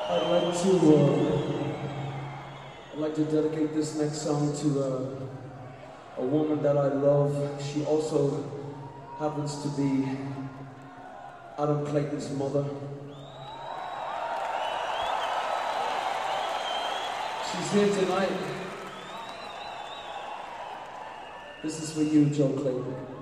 I'd like to dedicate this next song to a woman that I love. She also happens to be Adam Clayton's mother. She's here tonight. This is for you, Joe Clayton.